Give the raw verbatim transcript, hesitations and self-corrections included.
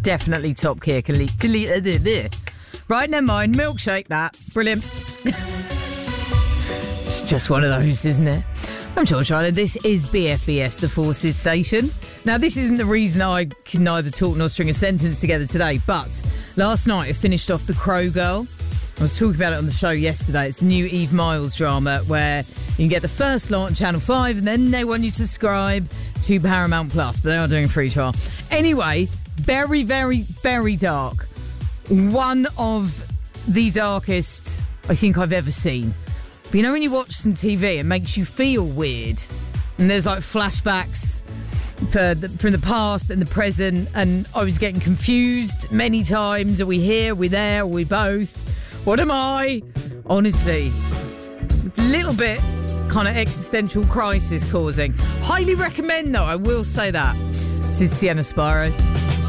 Definitely top gear. Right, never mind. Milkshake that. Brilliant. It's just one of those, isn't it? I'm George Ryland. This is B F B S, the Forces Station. Now, this isn't the reason I can neither talk nor string a sentence together today, but last night I finished off The Crow Girl. I was talking about it on the show yesterday. It's the new Eve Miles drama where you can get the first lot on Channel five and then they want you to subscribe to Paramount Plus, but they are doing a free trial. Anyway, very, very, very dark. One of the darkest I think I've ever seen. But you know when you watch some T V, it makes you feel weird. And there's like flashbacks for the, from the past and the present. And I was getting confused many times. Are we here? Are we there? Are we both? What am I? Honestly, it's a little bit kind of existential crisis causing. Highly recommend though, I will say that. This is Sienna Sparrow.